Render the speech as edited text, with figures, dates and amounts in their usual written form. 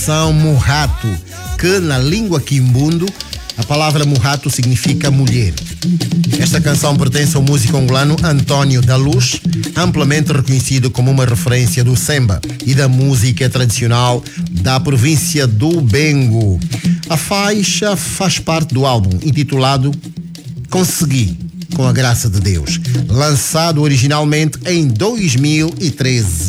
São Murrato, que na língua quimbundo a palavra murrato significa mulher. Esta canção pertence ao músico angolano António da Luz, amplamente reconhecido como uma referência do samba e da música tradicional da província do Bengo. A faixa faz parte do álbum intitulado Consegui, com a graça de Deus, lançado originalmente em 2013.